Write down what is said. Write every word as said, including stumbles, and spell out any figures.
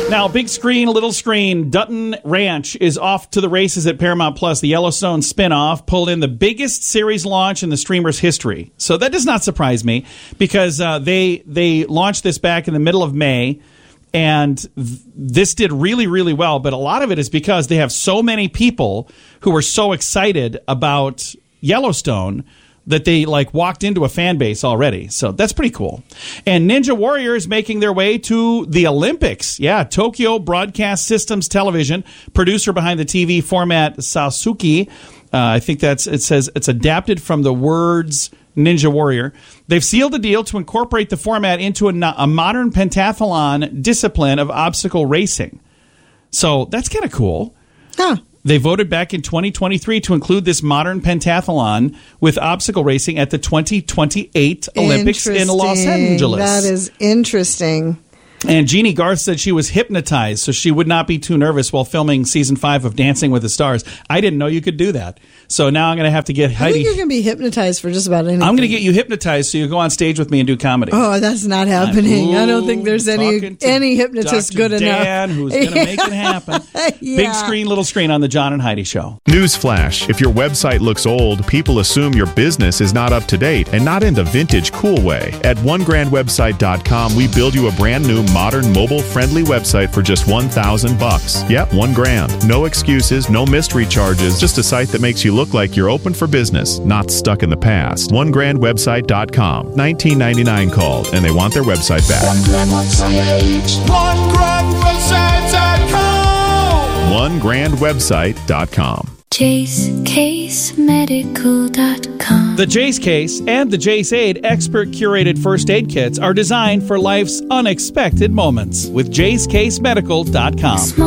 Now, big screen, little screen, Dutton Ranch is off to the races at Paramount Plus. The Yellowstone spinoff pulled in the biggest series launch in the streamer's history. So that does not surprise me because uh, they they launched this back in the middle of May, and th- this did really, really well. But a lot of it is because they have so many people who are so excited about Yellowstone that they like walked into a fan base already. So that's pretty cool. And Ninja Warrior is making their way to the Olympics. Yeah, Tokyo Broadcast Systems Television, producer behind the T V format Sasuke. Uh, I think that's it says it's adapted from the words Ninja Warrior. They've sealed a deal to incorporate the format into a, a modern pentathlon discipline of obstacle racing. So that's kind of cool. Huh. They voted back in twenty twenty-three to include this modern pentathlon with obstacle racing at the twenty twenty-eight Olympics in Los Angeles. That is interesting. And Jeannie Garth said she was hypnotized so she would not be too nervous while filming season five of Dancing with the Stars. I didn't know you could do that. So now I'm going to have to get Heidi. I think you can be hypnotized for just about anything. I'm going to get you hypnhypnized so you go on stage with me and do comedy. Oh, that's not happening. Ooh, I don't think there's any any hypnotist Doctor good Dan, enough. who's going to make it happen. Yeah. Big screen, little screen on the John and Heidi Show. Newsflash, if your website looks old, people assume your business is not up to date and not in the vintage cool way. At one grand website dot com, we build you a brand new, modern, mobile-friendly website for just one thousand bucks. Yep, one grand. No excuses, no mystery charges, just a site that makes you look like you're open for business, not stuck in the past. one grand website dot com. nineteen ninety-nine called, and they want their website back. one grand website dot com. one grand website dot com. Jace Case Medical dot com. The Jace Case and the Jace Aid expert curated first aid kits are designed for life's unexpected moments with Jace Case Medical dot com.